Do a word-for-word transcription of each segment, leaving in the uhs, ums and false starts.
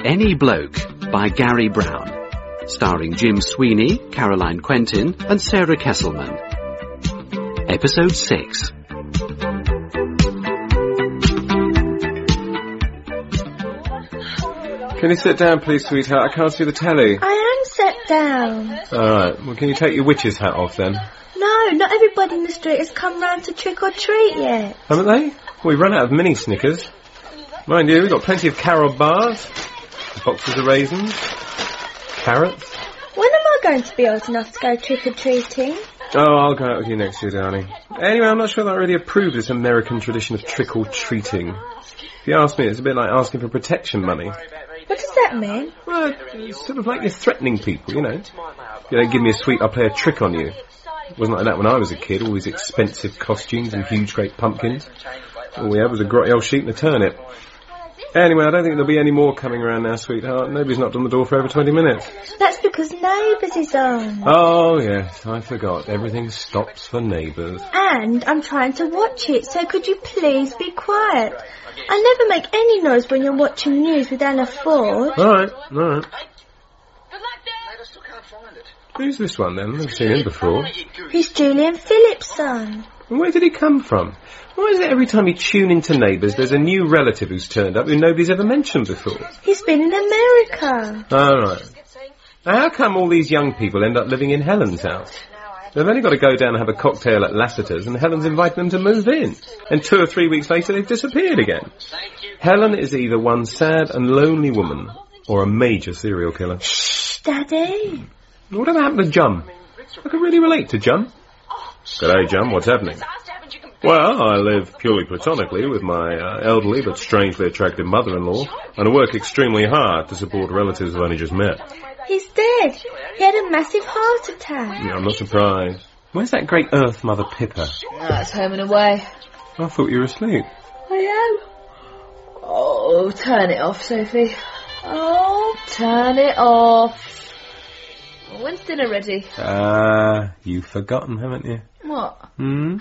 Any Bloke by Gary Brown. Starring Jim Sweeney, Caroline Quentin and Sarah Kesselman. Episode six. Can you sit down, please, sweetheart? I can't see the telly. I am sat down. Alright, well, can you take your witch's hat off, then? No, not everybody in the street has come round to trick-or-treat yet. Haven't they? We've run out of mini Snickers. Mind you, we've got plenty of carob bars, boxes of raisins, carrots. When am I going to be old enough to go trick-or-treating? Oh, I'll go out with you next year, darling. Anyway, I'm not sure that I really approve this American tradition of trick-or-treating. If you ask me, it's a bit like asking for protection money. What does that mean? Well, it's sort of like you're threatening people, you know. If you don't give me a sweet, I'll play a trick on you. It wasn't like that when I was a kid, all these expensive costumes and huge great pumpkins. All we had was a grotty old sheep and a turnip. Anyway, I don't think there'll be any more coming around now, sweetheart. Nobody's knocked on the door for over twenty minutes. That's because Neighbours is on. Oh, yes, I forgot. Everything stops for Neighbours. And I'm trying to watch it, so could you please be quiet? I never make any noise when you're watching news with Anna Ford. All right, all right. Who's this one, then? I've never seen him before. He's Julian Phillips' son. And where did he come from? Why is it every time you tune into Neighbours, there's a new relative who's turned up who nobody's ever mentioned before? He's been in America. All right. Now, how come all these young people end up living in Helen's house? They've only got to go down and have a cocktail at Lassiter's, and Helen's invited them to move in. And two or three weeks later, they've disappeared again. Helen is either one sad and lonely woman, or a major serial killer. Shh, Daddy. Whatever happened to Jum? I can really relate to Jum. G'day, Jum. What's happening? Well, I live purely platonically with my uh, elderly but strangely attractive mother-in-law, and I work extremely hard to support relatives I've only just met. He's dead. He had a massive heart attack. Yeah, I'm not surprised. Where's that great Earth Mother Pippa? Oh, it's home and away. I thought you were asleep. I am. Oh, turn it off, Sophie. Oh, turn it off. When's dinner ready? Ah, uh, you've forgotten, haven't you? What? Hmm?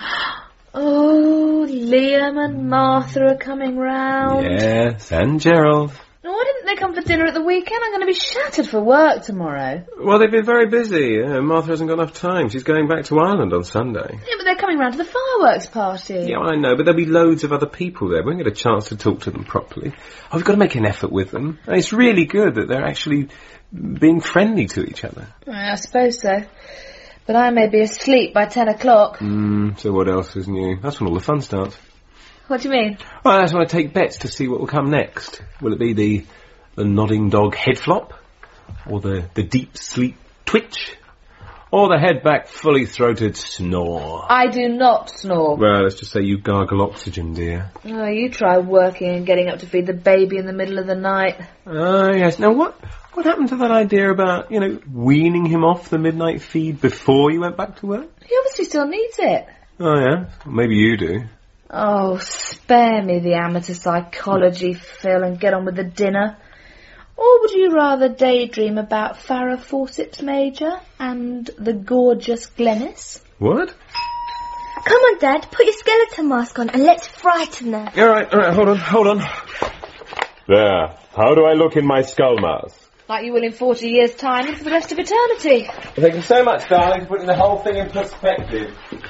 Oh, Liam and Martha are coming round. Yes, and Gerald. Why didn't they come for dinner at the weekend? I'm going to be shattered for work tomorrow. Well, they've been very busy. Uh, Martha hasn't got enough time. She's going back to Ireland on Sunday. Yeah, but they're coming round to the fireworks party. Yeah, well, I know, but there'll be loads of other people there. We won't get a chance to talk to them properly. Oh, we've got to make an effort with them. And it's really good that they're actually being friendly to each other. I suppose so. But I may be asleep by ten o'clock. Mm, so what else is new? That's when all the fun starts. What do you mean? Well, that's when I take bets to see what will come next. Will it be the the nodding dog head flop? Or the, the deep sleep twitch? Or the head back fully throated snore? I do not snore. Well, let's just say you gargle oxygen, dear. Oh, you try working and getting up to feed the baby in the middle of the night. Ah, uh, yes. Now, what what happened to that idea about, you know, weaning him off the midnight feed before you went back to work? He obviously still needs it. Oh, yeah? Well, maybe you do. Oh, spare me the amateur psychology, Phil, and get on with the dinner. Or would you rather daydream about Farrah Fawcett's Major and the gorgeous Glennis? What? Come on, Dad, put your skeleton mask on and let's frighten them. All right, all right, hold on, hold on. There. How do I look in my skull mask? Like you will in forty years' time and for the rest of eternity. Thank you so much, darling, for putting the whole thing in perspective.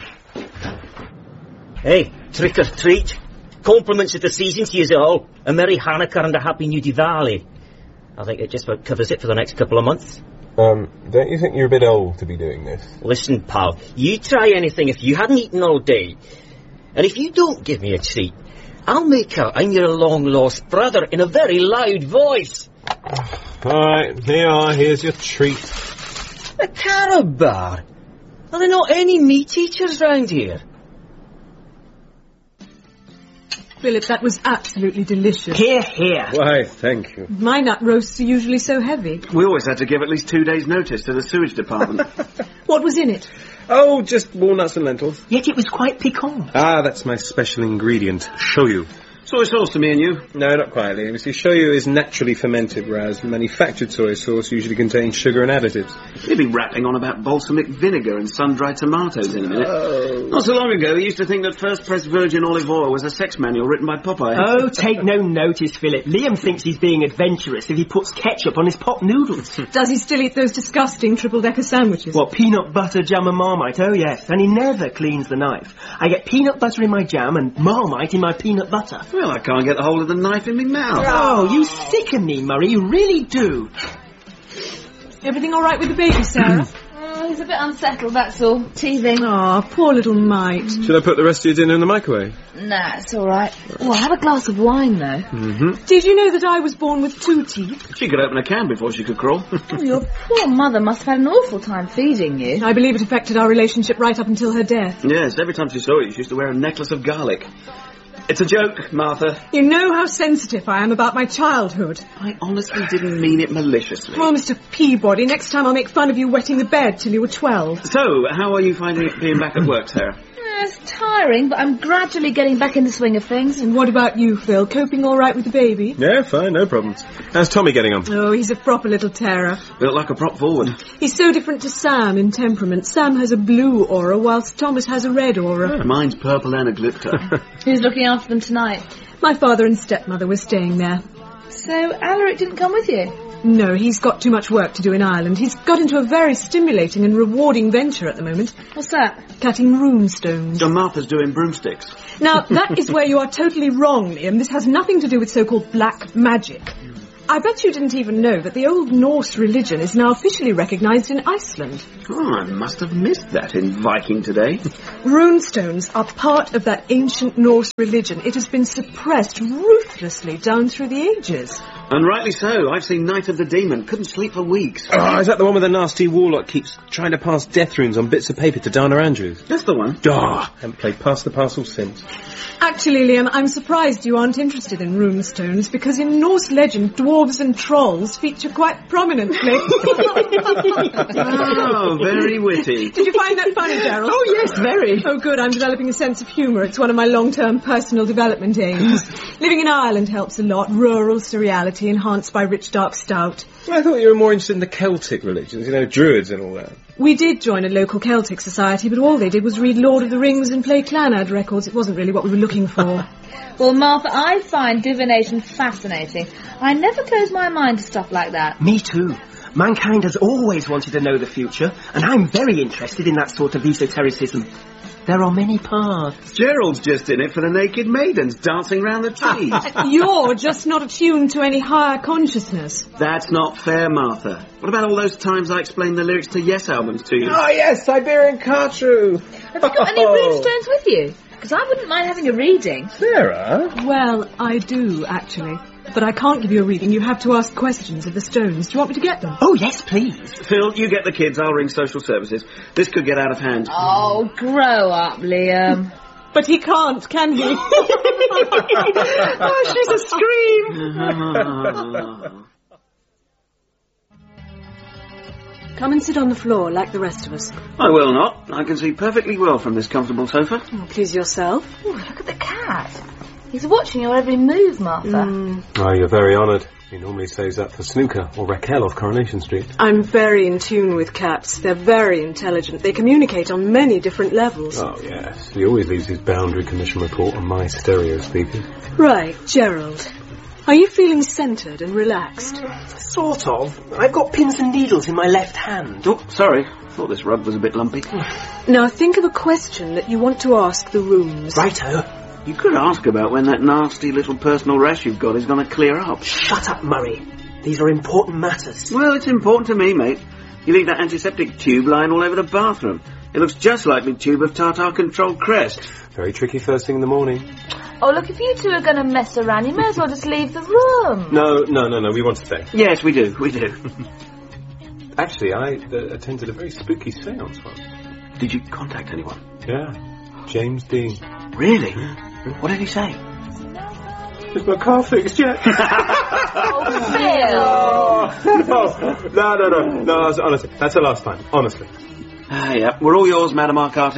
Hey, trick or treat. Compliments of the season to you all. A Merry Hanukkah and a Happy New Diwali. I think it just about covers it for the next couple of months. Um, don't you think you're a bit old to be doing this? Listen, pal, you try anything if you hadn't eaten all day. And if you don't give me a treat, I'll make out I'm your long-lost brother in a very loud voice. Alright, here you are, here's your treat. A carob bar? Are there not any meat eaters round here? Philip, that was absolutely delicious. Here, here. Why, thank you. My nut roasts are usually so heavy. We always had to give at least two days' notice to the sewage department. What was in it? Oh, just walnuts and lentils. Yet it was quite piquant. Ah, that's my special ingredient. Show you. Soy sauce to me and you. No, not quite, Liam. You see, shoyu is naturally fermented, whereas manufactured soy sauce usually contains sugar and additives. You'll be rapping on about balsamic vinegar and sun-dried tomatoes in a minute. Oh. Not so long ago, we used to think that first-pressed virgin olive oil was a sex manual written by Popeye. Oh, take no notice, Philip. Liam thinks he's being adventurous if he puts ketchup on his pot noodles. Does he still eat those disgusting triple-decker sandwiches? What, peanut butter, jam and Marmite? Oh, yes. And he never cleans the knife. I get peanut butter in my jam and Marmite in my peanut butter. Well, I can't get the hold of the knife in my mouth. Oh, you sicken me, Murray. You really do. Everything all right with the baby, Sarah? Oh, he's a bit unsettled, that's all. Teething. Ah, poor little mite. Should I put the rest of your dinner in the microwave? Nah, it's all right. Oh, I'll have a glass of wine, though. Mm-hmm. Did you know that I was born with two teeth? She could open a can before she could crawl. Oh, your poor mother must have had an awful time feeding you. I believe it affected our relationship right up until her death. Yes, every time she saw you, she used to wear a necklace of garlic. It's a joke, Martha. You know how sensitive I am about my childhood. I honestly didn't mean it maliciously. Oh, Mister Peabody, next time I'll make fun of you wetting the bed till you were twelve. So, how are you finding it being back at work, Sarah? Yeah, it's tiring, but I'm gradually getting back in the swing of things. And what about you, Phil? Coping all right with the baby? Yeah, fine, no problems. How's Tommy getting on? Oh, he's a proper little terror. Built like a prop forward. He's so different to Sam in temperament. Sam has a blue aura, whilst Thomas has a red aura. Yeah, mine's purple and a glitter. Who's looking after them tonight? My father and stepmother were staying there. So Alaric didn't come with you? No, he's got too much work to do in Ireland. He's got into a very stimulating and rewarding venture at the moment. What's that? Cutting runestones. John Martha's doing broomsticks. Now, that is where you are totally wrong, Liam. This has nothing to do with so-called black magic. I bet you didn't even know that the old Norse religion is now officially recognised in Iceland. Oh, I must have missed that in Viking today. Runestones are part of that ancient Norse religion. It has been suppressed ruthlessly down through the ages. And rightly so. I've seen Night of the Demon. Couldn't sleep for weeks. Oh, is that the one where the nasty warlock keeps trying to pass death runes on bits of paper to Dana Andrews? That's the one. Ah, haven't played Pass the Parcel since. Actually, Liam, I'm surprised you aren't interested in runestones, because in Norse legend, dwarves and trolls feature quite prominently. Oh, very witty. Did you find that funny, Gerald? Oh, yes, very. Oh, good. I'm developing a sense of humour. It's one of my long-term personal development aims. Living in Ireland helps a lot. Rural surreality enhanced by rich dark stout. Well, I thought you were more interested in the Celtic religions, you know, druids and all that. We did join a local Celtic society, but all they did was read Lord of the Rings and play Clannad records. It wasn't really what we were looking for. Well, Martha, I find divination fascinating. I never close my mind to stuff like that. Me too. Mankind has always wanted to know the future, and I'm very interested in that sort of esotericism. There are many paths. Gerald's just in it for the naked maidens dancing round the trees. You're just not attuned to any higher consciousness. That's not fair, Martha. What about all those times I explained the lyrics to Yes albums to you? Oh, yes, Siberian Cartrew. Have you got any runestones with you? Because I wouldn't mind having a reading. Sarah? Well, I do, actually. But I can't give you a reading. You have to ask questions of the stones. Do you want me to get them? Oh, yes, please. Phil, you get the kids. I'll ring social services. This could get out of hand. Oh, grow up, Liam. But he can't, can he? Oh, she's a scream. Come and sit on the floor like the rest of us. I will not. I can see perfectly well from this comfortable sofa. Oh, please yourself. Ooh, look at the cat. He's watching your every move, Martha. Mm. Oh, you're very honoured. He normally saves that for Snooker or Raquel off Coronation Street. I'm very in tune with cats. They're very intelligent. They communicate on many different levels. Oh, yes. He always leaves his boundary commission report on my stereo speakers. Right, Gerald. Are you feeling centred and relaxed? Sort of. I've got pins and needles in my left hand. Oh, sorry. Thought this rug was a bit lumpy. Now think of a question that you want to ask the rooms. Righto. You could ask about when that nasty little personal rash you've got is going to clear up. Shut up, Murray. These are important matters. Well, it's important to me, mate. You leave that antiseptic tube lying all over the bathroom. It looks just like the tube of tartar-controlled Crest. Very tricky first thing in the morning. Oh, look, if you two are going to mess around, you may as well just leave the room. No, no, no, no, we want to stay. Yes, we do, we do. Actually, I uh, attended a very spooky séance once. Did you contact anyone? Yeah, James Dean. Really? What did he say? Is my car fixed yet? Oh, Phil! no, no, no, no, no, honestly, that's the last time, honestly. Ah, yeah, we're all yours, Madam Arcati.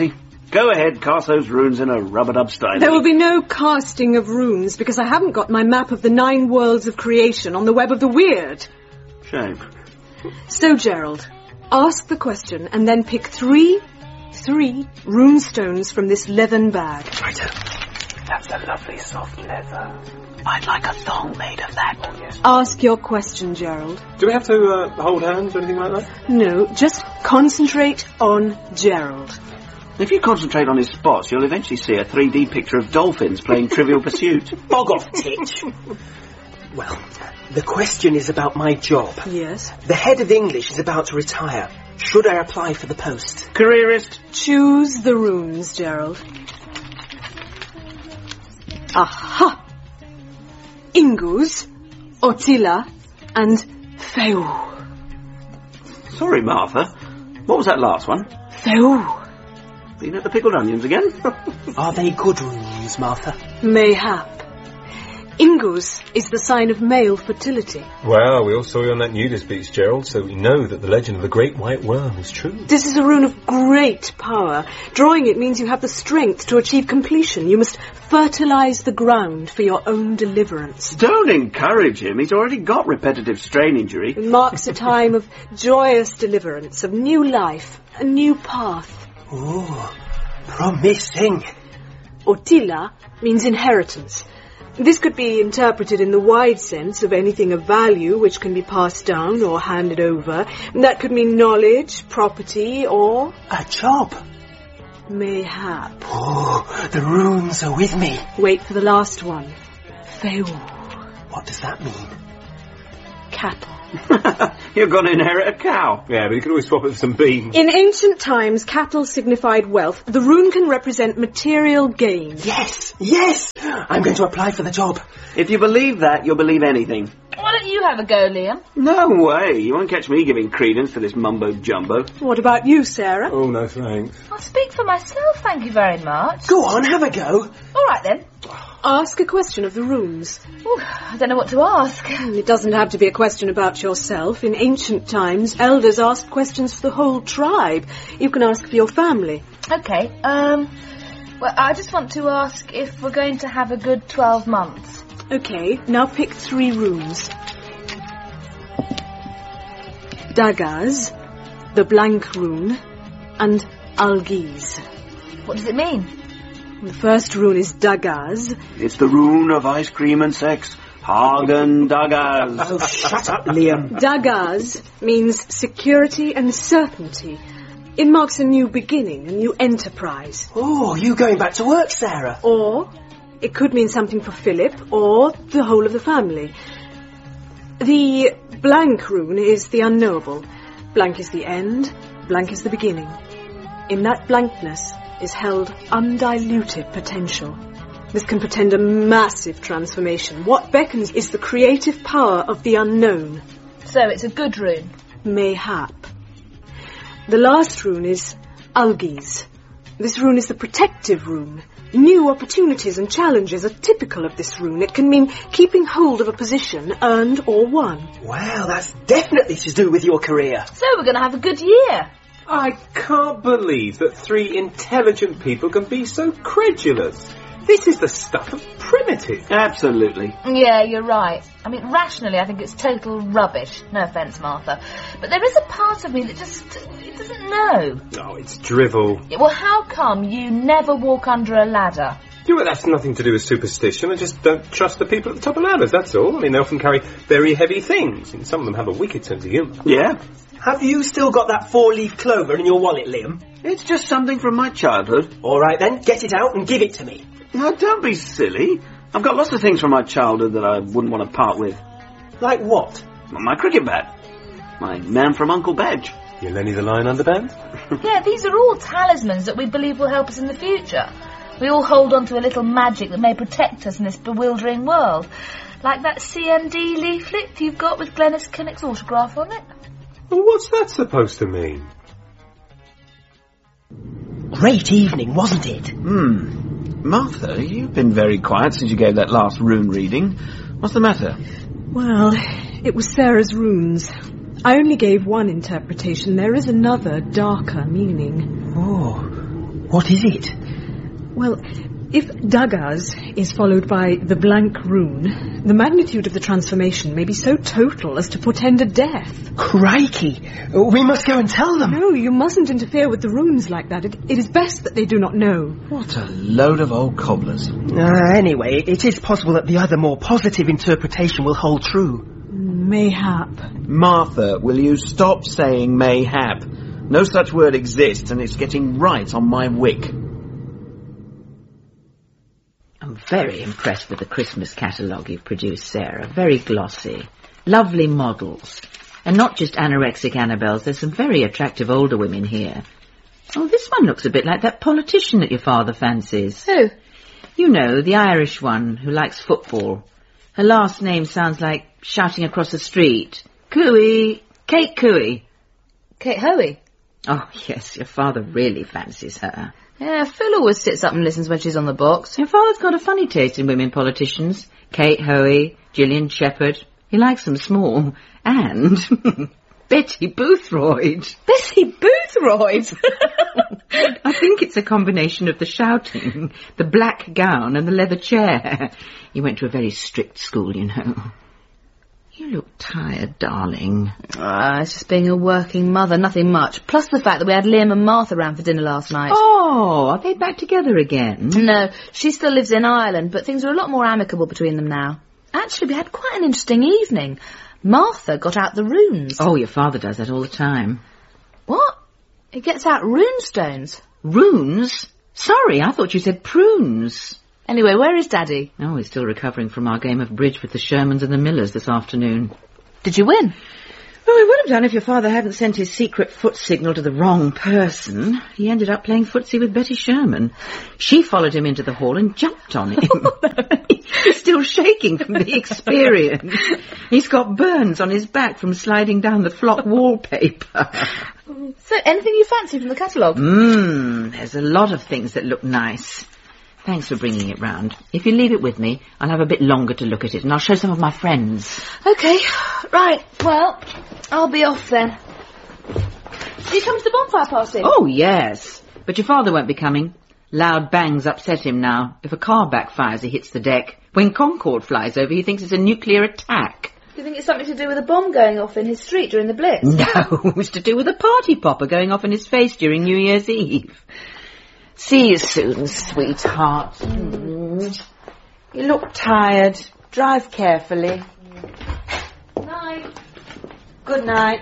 Go ahead, cast those runes in a rub-a-dub style. There will be no casting of runes because I haven't got my map of the nine worlds of creation on the web of the weird. Shame. So, Gerald, ask the question and then pick three, three rune stones from this leathern bag. Righto. That's a lovely soft leather. I'd like a thong made of that. Oh, yes. Ask your question, Gerald. Do we have to uh, hold hands or anything like that? No, just concentrate on Gerald. If you concentrate on his spots, you'll eventually see a three D picture of dolphins playing Trivial Pursuit. Bog off, Titch. Well, the question is about my job. Yes? The head of English is about to retire. Should I apply for the post? Careerist. Choose the runes, Gerald. Aha! Ingus, Otila, and Feu. Sorry, Martha. What was that last one? Feu. Been at the pickled onions again? Are they good runes, Martha? Mayhap. Ingus is the sign of male fertility. Well, we all saw you on that nudist beach, Gerald, so we know that the legend of the Great White Worm is true. This is a rune of great power. Drawing it means you have the strength to achieve completion. You must fertilise the ground for your own deliverance. Don't encourage him. He's already got repetitive strain injury. It marks a time of joyous deliverance, of new life, a new path. Ooh, promising. Otila means inheritance. This could be interpreted in the wide sense of anything of value which can be passed down or handed over. That could mean knowledge, property, or... a job. Mayhap. Oh, the runes are with me. Wait for the last one. Feu. What does that mean? Cattle. You're going to inherit a cow. Yeah, but you could always swap it for some beans. In ancient times, cattle signified wealth. The rune can represent material gain. Yes, yes! I'm going to apply for the job. If you believe that, you'll believe anything. Why don't you have a go, Liam? No way. You won't catch me giving credence to this mumbo-jumbo. What about you, Sarah? Oh, no thanks. I'll speak for myself, thank you very much. Go on, have a go. All right, then. Ask a question of the runes. Ooh, I don't know what to ask. It doesn't have to be a question about yourself. In ancient times, elders asked questions for the whole tribe. You can ask for your family. Okay, um... well, I just want to ask if we're going to have a good twelve months. Okay, now pick three runes. Dagaz, the blank rune, and Algiz. What does it mean? The first rune is Dagaz. It's the rune of ice cream and sex. Hagen Dagaz. Oh, shut up, Liam. Dagaz means security and certainty. It marks a new beginning, a new enterprise. Oh, you going back to work, Sarah? Or it could mean something for Philip or the whole of the family. The blank rune is the unknowable. Blank is the end, blank is the beginning. In that blankness is held undiluted potential. This can portend a massive transformation. What beckons is the creative power of the unknown. So it's a good rune. Mayhap. The last rune is Algiz. This rune is the protective rune. New opportunities and challenges are typical of this rune. It can mean keeping hold of a position earned or won. Well, that's definitely to do with your career. So we're going to have a good year. I can't believe that three intelligent people can be so credulous. This is the stuff of primitive. Absolutely. Yeah, you're right. I mean, rationally, I think it's total rubbish. No offence, Martha. But there is a part of me that just, it doesn't know. Oh, it's drivel. Yeah, well, how come you never walk under a ladder? Yeah, well, that's nothing to do with superstition. I just don't trust the people at the top of ladders, that's all. I mean, they often carry very heavy things, and some of them have a wicked sense of humour. Yeah. Have you still got that four-leaf clover in your wallet, Liam? It's just something from my childhood. All right, then, get it out and give it to me. Now, don't be silly. I've got lots of things from my childhood that I wouldn't want to part with. Like what? My cricket bat. My man from Uncle Badge. Your Lenny the Lion underband? Yeah, these are all talismans that we believe will help us in the future. We all hold on to a little magic that may protect us in this bewildering world. Like that C M D leaflet you've got with Glenys Kinnock's autograph on it. Well, what's that supposed to mean? Great evening, wasn't it? Hmm. Martha, you've been very quiet since you gave that last rune reading. What's the matter? Well, it was Sarah's runes. I only gave one interpretation. There is another, darker meaning. Oh, What is it? Well, if Dagaz is followed by the blank rune, the magnitude of the transformation may be so total as to portend a death. Crikey! We must go and tell them. No, you mustn't interfere with the runes like that. It, it is best that they do not know. What a load of old cobblers. Uh, anyway, it is possible that the other more positive interpretation will hold true. Mayhap. Martha, will you stop saying mayhap? No such word exists, and it's getting right on my wick. I'm very impressed with the Christmas catalogue you've produced, Sarah. Very glossy. Lovely models. And not just anorexic Annabelles. There's some very attractive older women here. Oh, this one looks a bit like that politician that your father fancies. Who? You know, the Irish one who likes football. Her last name sounds like shouting across the street. Cooey. Kate Cooey. Kate Hoey. Oh, yes, your father really fancies her. Yeah, Phil always sits up and listens when she's on the box. Your father's got a funny taste in women politicians. Kate Hoey, Gillian Shepherd. He likes them small. And Betty Boothroyd. Betty Boothroyd? I think it's a combination of the shouting, the black gown and the leather chair. You went to a very strict school, you know. You look tired, darling. Ah, it's just being a working mother, nothing much. Plus the fact that we had Liam and Martha round for dinner last night. Oh, are they back together again? No, she still lives in Ireland, but things are a lot more amicable between them now. Actually, we had quite an interesting evening. Martha got out the runes. Oh, your father does that all the time. What? He gets out rune stones? Runes? Sorry, I thought you said prunes. Anyway, where is Daddy? Oh, he's still recovering from our game of bridge with the Shermans and the Millers this afternoon. Did you win? Well, he would have done if your father hadn't sent his secret foot signal to the wrong person. He ended up playing footsie with Betty Sherman. She followed him into the hall and jumped on him. He's still shaking from the experience. He's got burns on his back from sliding down the flock wallpaper. So, anything you fancy from the catalogue? Mmm, there's a lot of things that look nice. Thanks for bringing it round. If you leave it with me, I'll have a bit longer to look at it, and I'll show some of my friends. OK, right, well, I'll be off then. Do you come to the bonfire party? Oh, yes, but your father won't be coming. Loud bangs upset him now. If a car backfires, he hits the deck. When Concorde flies over, he thinks it's a nuclear attack. Do you think it's something to do with a bomb going off in his street during the Blitz? No, it's to do with a party popper going off in his face during New Year's Eve. See you soon, sweetheart. Mm. You look tired. Drive carefully. Night. Good night.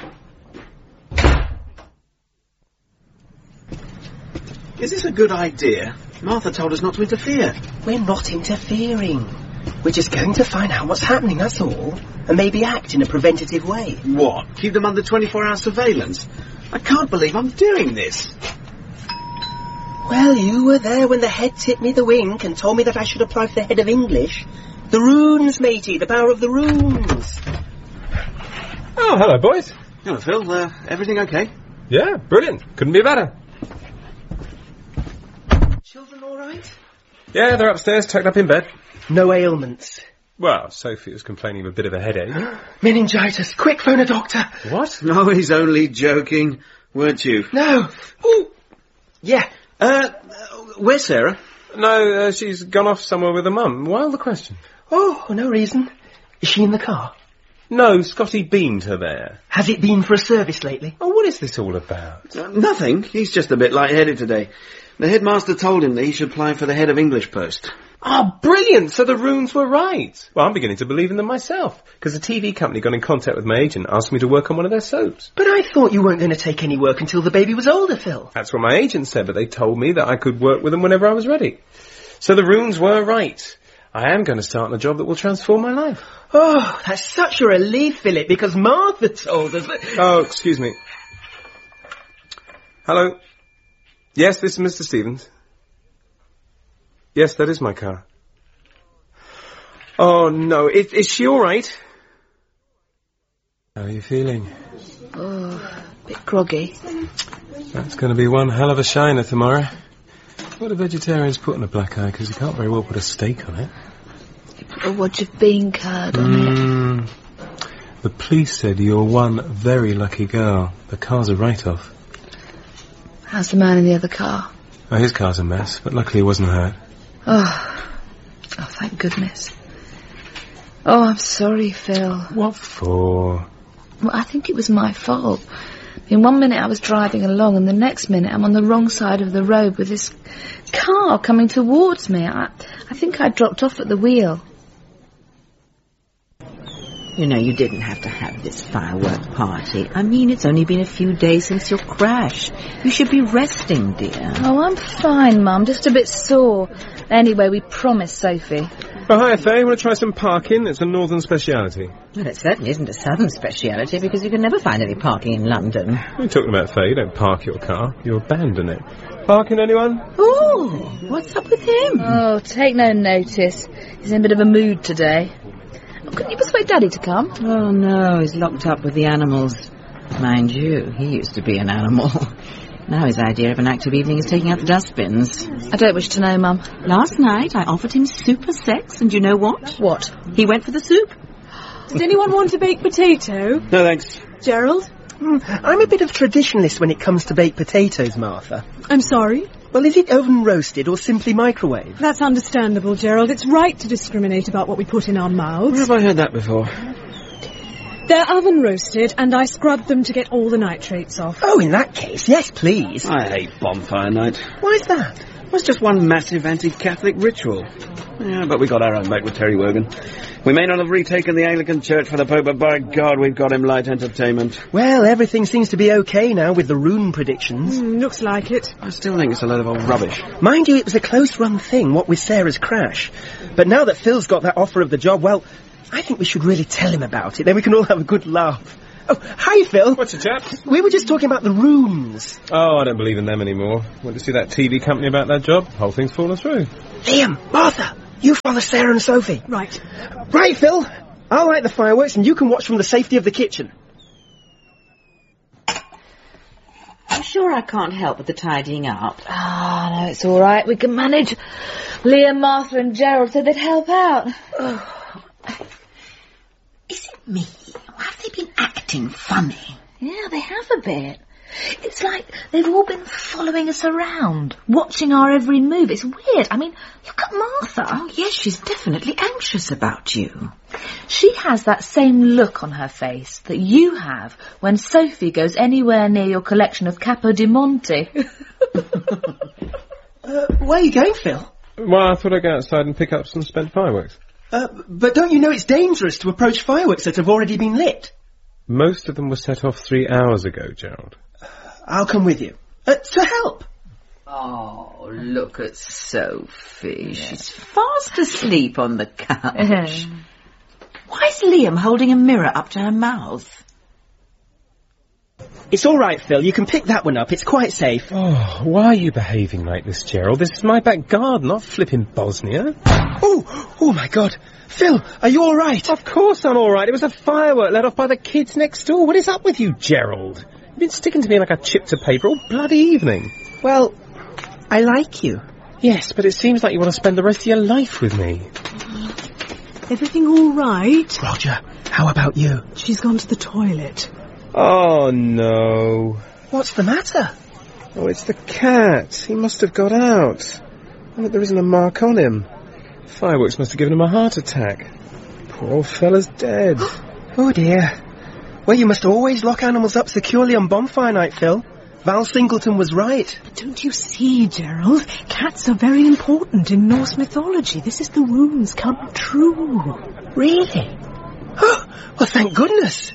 Is this a good idea? Martha told us not to interfere. We're not interfering. We're just going to find out what's happening, that's all. And maybe act in a preventative way. What? Keep them under twenty-four hour surveillance? I can't believe I'm doing this. Well, you were there when the head tipped me the wink and told me that I should apply for the head of English. The runes, matey, the power of the runes. Oh, hello, boys. Hello, Phil. Uh, everything okay? Yeah, brilliant. Couldn't be better. Children all right? Yeah, they're upstairs, tucked up in bed. No ailments. Well, Sophie was complaining of a bit of a headache. Meningitis. Quick, phone a doctor. What? No, he's only joking, weren't you? No. Ooh. Yeah. Uh, where's Sarah? No, uh, she's gone off somewhere with her mum. Why all the question? Oh, no reason. Is she in the car? No, Scotty beamed her there. Has it been for a service lately? Oh, what is this all about? Uh, nothing. He's just a bit lightheaded today. The headmaster told him that he should apply for the head of English post. Oh, brilliant! So the runes were right. Well, I'm beginning to believe in them myself, because the T V company got in contact with my agent, asked me to work on one of their soaps. But I thought you weren't going to take any work until the baby was older, Phil. That's what my agent said, but they told me that I could work with them whenever I was ready. So the runes were right. I am going to start on a job that will transform my life. Oh, that's such a relief, Philip, because Martha told us that... Oh, excuse me. Hello? Yes, this is Mister Stevens. Yes, that is my car. Oh, no. Is, is she all right? How are you feeling? Oh, a bit groggy. That's going to be one hell of a shiner tomorrow. What do vegetarians put on a black eye? Because you can't very well put a steak on it. You put a wodge of bean curd on mm. it. The police said you're one very lucky girl. The car's a write-off. How's the man in the other car? Oh, his car's a mess, but luckily he wasn't hurt. Oh, oh, thank goodness. Oh, I'm sorry, Phil. What for? Well, I think it was my fault. In one minute I was driving along, and the next minute I'm on the wrong side of the road with this car coming towards me. I, I think I dropped off at the wheel. You know, you didn't have to have this firework party. I mean, it's only been a few days since your crash. You should be resting, dear. Oh, I'm fine, Mum. Just a bit sore. Anyway, we promised Sophie. Oh, hi, Faye. Want to try some parking? It's a northern speciality. Well, it certainly isn't a southern speciality, because you can never find any parking in London. What are you talking about, Faye? You don't park your car. You abandon it. Parking, anyone? Oh, what's up with him? Oh, take no notice. He's in a bit of a mood today. Oh, couldn't you persuade Daddy to come? Oh, no, he's locked up with the animals. Mind you, he used to be an animal. Now his idea of an active evening is taking out the dustbins. I don't wish to know, Mum. Last night I offered him super sex, and you know what? What? He went for the soup. Did anyone want a baked potato? No, thanks. Gerald? Mm, I'm a bit of traditionalist when it comes to baked potatoes, Martha. I'm sorry? Well, is it oven roasted or simply microwave? That's understandable, Gerald. It's right to discriminate about what we put in our mouths. Where have I heard that before? They're oven roasted, and I scrubbed them to get all the nitrates off. Oh, in that case, yes, please. I hate bonfire night. Why's that? Well, it's just one massive anti-Catholic ritual. Yeah, but we got our own back with Terry Wogan. We may not have retaken the Anglican Church for the Pope, but by God, we've got him light entertainment. Well, everything seems to be okay now with the rune predictions. Mm, looks like it. I still think it's a load of old rubbish. Mind you, it was a close-run thing, what with Sarah's crash. But now that Phil's got that offer of the job, well, I think we should really tell him about it. Then we can all have a good laugh. Oh, hi, Phil. What's it, chaps? We were just talking about the runes. Oh, I don't believe in them anymore. Went to see that T V company about that job. Whole thing's fallen through. Liam, Martha, you follow Sarah and Sophie. Right. Right, Phil. I'll light the fireworks and you can watch from the safety of the kitchen. I'm sure I can't help with the tidying up. Ah, oh, no, it's all right. We can manage. Liam, Martha and Gerald said they'd help out. Oh. Is it me? Or have they been acting funny? Yeah, they have a bit. It's like they've all been following us around, watching our every move. It's weird. I mean, look at Martha. Oh, yes, she's definitely anxious about you. She has that same look on her face that you have when Sophie goes anywhere near your collection of Capo di Monte. uh, where are you going, Phil? Well, I thought I'd go outside and pick up some spent fireworks. Uh, but don't you know it's dangerous to approach fireworks that have already been lit? Most of them were set off three hours ago, Gerald. I'll come with you. Uh, to help. Oh, look at Sophie. She's fast asleep on the couch. Why is Liam holding a mirror up to her mouth? It's all right, Phil. You can pick that one up. It's quite safe. Oh, why are you behaving like this, Gerald? This is my back garden, not flipping Bosnia. Oh, oh my God. Phil, are you all right? Of course I'm all right. It was a firework let off by the kids next door. What is up with you, Gerald? You've been sticking to me like a chip to paper all bloody evening. Well, I like you. Yes, but it seems like you want to spend the rest of your life with me. Everything all right? Roger, how about you? She's gone to the toilet. Oh, no. What's the matter? Oh, it's the cat. He must have got out. Oh, look, there isn't a mark on him. Fireworks must have given him a heart attack. Poor old fella's dead. Oh, dear. Well, you must always lock animals up securely on bonfire night, Phil. Val Singleton was right. But don't you see, Gerald? Cats are very important in Norse mythology. This is the runes come true. Really? Oh, well, thank goodness.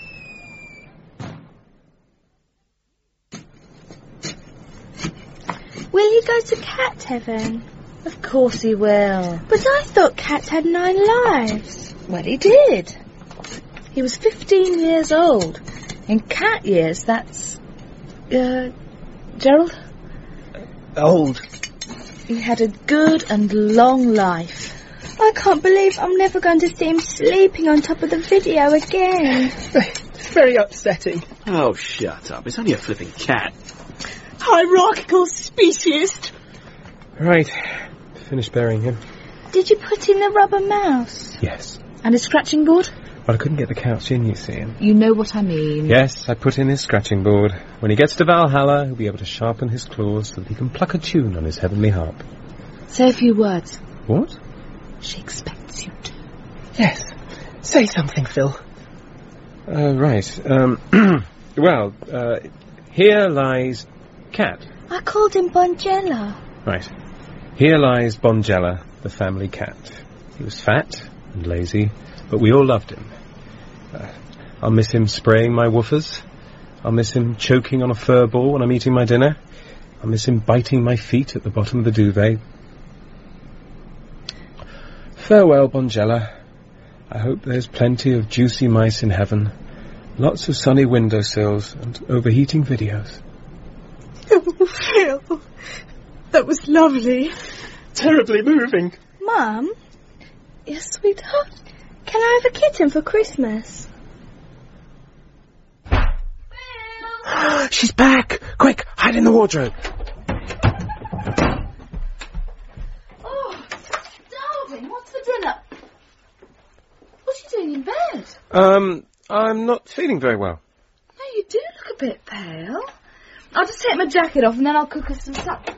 Will he go to cat heaven? Of course he will. But I thought cats had nine lives. Well, he did. He was fifteen years old. In cat years, that's... Uh, Gerald? Old. He had a good and long life. I can't believe I'm never going to see him sleeping on top of the video again. It's very upsetting. Oh, shut up. It's only a flipping cat. Hierarchical speciesist. Right. Finished burying him. Did you put in the rubber mouse? Yes. And a scratching board? But I couldn't get the couch in, you see. And You know what I mean. yes, I put in his scratching board. When he gets to Valhalla, he'll be able to sharpen his claws so that he can pluck a tune on his heavenly harp. Say a few words. What? She expects you to. Yes. Say something, Phil. Uh, right. Um, well, uh, here lies Cat. I called him Bonjela. Right. Here lies Bonjela, the family cat. He was fat and lazy, but we all loved him. Uh, I'll miss him spraying my woofers. I'll miss him choking on a fur ball when I'm eating my dinner. I'll miss him biting my feet at the bottom of the duvet. Farewell, Bonjela. I hope there's plenty of juicy mice in heaven, lots of sunny windowsills and overheating videos. Oh, Phil, that was lovely. Terribly moving. Mum? Yes, sweetheart? Can I have a kitten for Christmas? She's back! Quick, hide in the wardrobe. Oh, darling, what's for dinner? What are you doing in bed? Um, I'm not feeling very well. No, you do look a bit pale. I'll just take my jacket off and then I'll cook us some supper.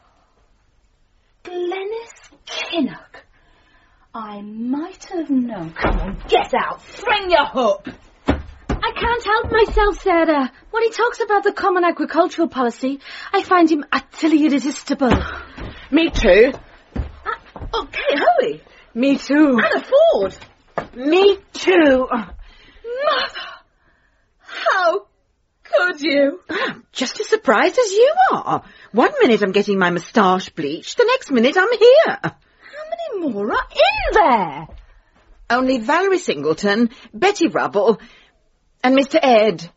Glenys Kinnock. I might have known. Come on, get out. Fling your hook. I can't help myself, Sarah. When he talks about the common agricultural policy, I find him utterly irresistible. Me too. Uh, oh, Kate Hoey. Me too. Anna Ford. Me too. Mother. How could you? I'm just as surprised as you are. One minute I'm getting my moustache bleached, the next minute I'm here. How many more are in there? Only Valerie Singleton, Betty Rubble, and Mister Ed.